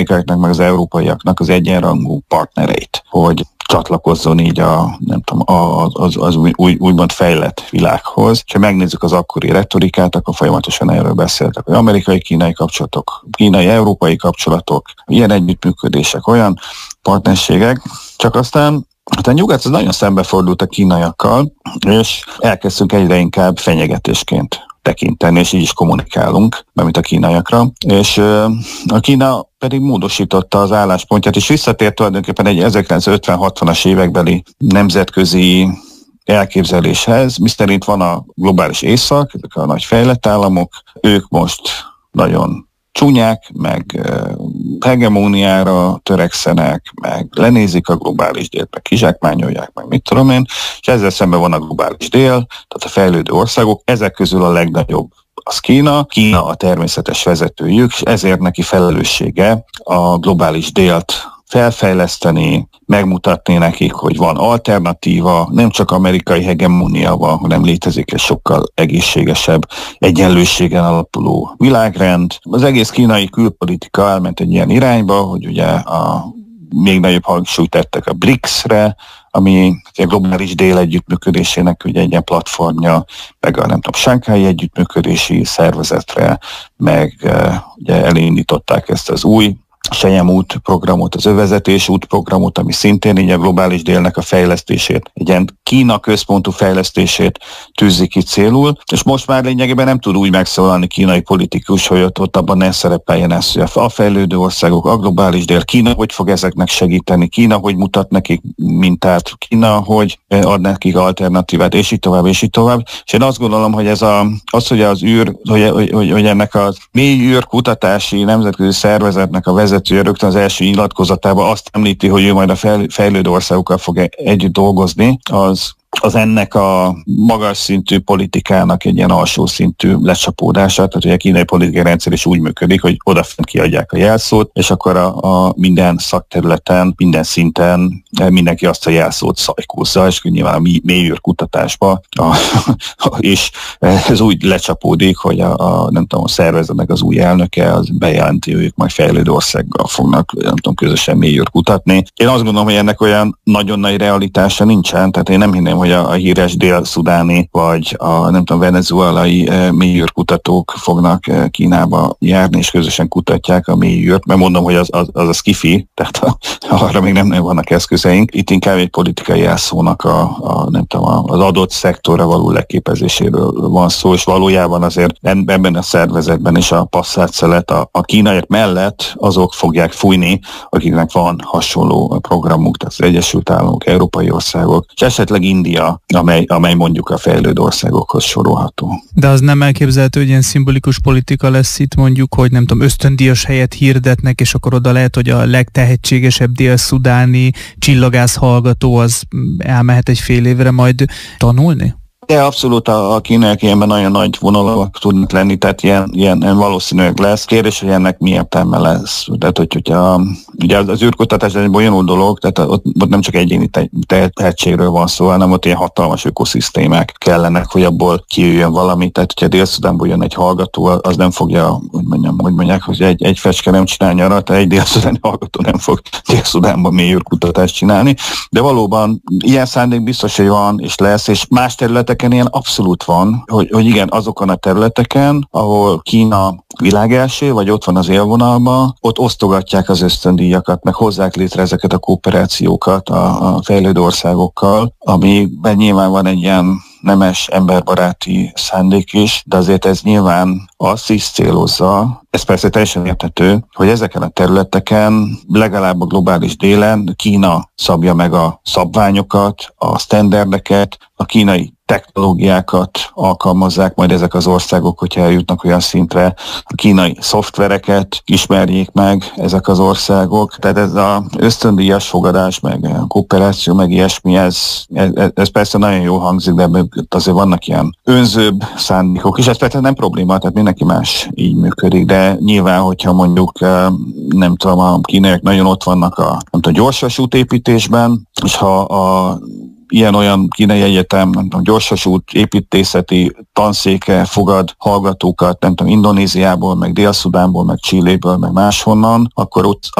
amerikaiaknak, meg az európaiaknak az egyenrangú partnereit, hogy csatlakozzon így az úgymond fejlett világhoz. Ha megnézzük az akkori retorikát, akkor folyamatosan erről beszéltek, hogy amerikai-kínai kapcsolatok, kínai-európai kapcsolatok, ilyen együttműködések, olyan partnerségek, csak aztán a nyugat az nagyon szembefordult a kínaiakkal, és elkezdtünk egyre inkább fenyegetésként tekinteni, és így is kommunikálunk, mint a kínaiakra. És a Kína pedig módosította az álláspontját, és visszatért tulajdonképpen egy 1950-60-as évekbeli nemzetközi elképzeléshez, miszerint van a globális észak, ezek a nagy fejlett államok, ők most nagyon csúnyák, meg hegemóniára törekszenek, meg lenézik a globális délt, meg kizsákmányolják, meg mit tudom én, és ezzel szemben van a globális dél, tehát a fejlődő országok, ezek közül a legnagyobb az Kína. Kína a természetes vezetőjük, és ezért neki felelőssége a globális délt felfejleszteni, megmutatni nekik, hogy van alternatíva, nem csak amerikai hegemónia van, hanem létezik egy sokkal egészségesebb, egyenlőségen alapuló világrend. Az egész kínai külpolitika elment egy ilyen irányba, hogy ugye még nagyobb hangsúlyt tettek a BRICS-re, ami a globális dél együttműködésének ugye egy ilyen platformja, meg a Shanghai együttműködési szervezetre, meg ugye elindították ezt az új Sejem út programot, az övezetés út programot, ami szintén így a globális délnek a fejlesztését, egy ilyen Kína központú fejlesztését tűzi ki célul, és most már lényegében nem tud úgy megszólalni kínai politikus, hogy ott abban ne szerepeljen ez, hogy a fejlődő országok, a globális dél, Kína hogy fog ezeknek segíteni, Kína hogy mutat nekik mintát, Kína hogy ad nekik alternatívát, és így tovább, és így tovább. És én azt gondolom, hogy hogy az űr, hogy ennek a mély űrkutatási nemzetközi szervezetnek a vezetője rögtön az első nyilatkozatában azt említi, hogy ő majd a fejlődő országokkal fog együtt dolgozni, az ennek a magas szintű politikának egy ilyen alsó szintű lecsapódását, tehát hogy a kínai politikai rendszer is úgy működik, hogy odafent kiadják a jelszót, és akkor a minden szakterületen, minden szinten mindenki azt a jelszót szajkózza, és nyilván a mélyűr kutatásba és ez úgy lecsapódik, hogy a szervezetnek az új elnöke az bejelenti, hogy ők majd fejlődő országgal fognak közösen mélyűr kutatni. Én azt gondolom, hogy ennek olyan nagyon nagy realitása nincsen, tehát én nem hinném, hogy a híres dél-szudáni vagy a venezuelai mélyűrkutatók fognak Kínába járni, és közösen kutatják a mélyűrt, mert mondom, hogy az a skifi, tehát arra még nem vannak eszközeink. Itt inkább egy politikai jelszónak az adott szektorra való leképezéséről van szó, és valójában azért ebben a szervezetben is a passzát szelet a kínaiak mellett azok fogják fújni, akiknek van hasonló programuk, tehát az Egyesült Államok, európai országok, és esetleg India, amely mondjuk a fejlődő országokhoz sorolható. De az nem elképzelhető, hogy ilyen szimbolikus politika lesz itt mondjuk, hogy nem tudom, ösztöndíjas helyet hirdetnek, és akkor oda lehet, hogy a legtehetségesebb dél-szudáni csillagász hallgató az elmehet egy fél évre majd tanulni? De abszolút a kínaiak ilyenben nagyon nagy vonalak tudnak lenni, tehát ilyen valószínűleg lesz. Kérdés, hogy ennek mi értelme lesz. Tehát, ugye az űrkutatás egy bonyolult dolog, tehát ott nem csak egyéni tehetségről van szó, hanem ott ilyen hatalmas ökoszisztémák kellenek, hogy abból kijöjjön valami. Tehát, hogyha Dél-Szudánból jön egy hallgató, az nem fogja, hogy mondják, hogy egy fecske nem csinál nyarat, egy dél-szudáni hallgató nem fog Dél-Szudánban mély űrkutatást csinálni. De valóban ilyen szándék biztos, hogy van és lesz, és más területeken ilyen abszolút van, hogy igen, azokon a területeken, ahol Kína világelső, vagy ott van az élvonalban, ott osztogatják az ösztöndíjakat, meg hozzák létre ezeket a kooperációkat a fejlődő országokkal, amiben nyilván van egy ilyen nemes, emberbaráti szándék is, de azért ez nyilván azt is célozza, ez persze teljesen érthető, hogy ezeken a területeken, legalább a globális délen Kína szabja meg a szabványokat, a sztenderdeket, a kínai technológiákat alkalmazzák majd ezek az országok, hogyha eljutnak olyan szintre, a kínai szoftvereket ismerjék meg ezek az országok. Tehát ez az ösztöndíjas fogadás, meg a kooperáció, meg ilyesmi, ez persze nagyon jó hangzik, de azért vannak ilyen önzőbb szándékok, és ez persze nem probléma, tehát mindenki más így működik, de nyilván, hogyha mondjuk nem tudom, a kínaiak nagyon ott vannak a gyorsvasút építésben, és ha ilyen-olyan kínai egyetem, nem tudom, gyorsvasút építészeti tanszéke fogad hallgatókat, nem tudom, Indonéziából, meg Dél-Szudánból, meg Chiléből, meg máshonnan, akkor ott